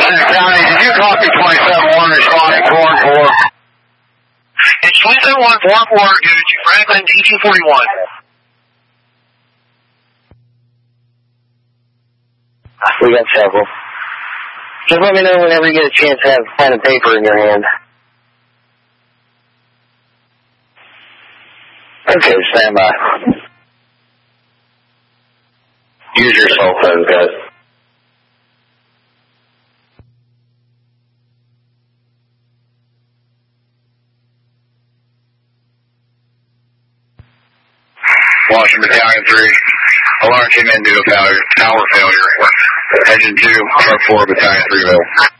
County, did you copy 27-1 responding 4-4? It's 27-1, 4-4, go to Franklin, 1841. We got several. Just let me know whenever you get a chance to have pen and paper in your hand. Okay, stand by. Use your cell phone, guys. Washington Battalion 3. Alarm came in due to power failure. Engine 2, 4 Battalion 3 Ville.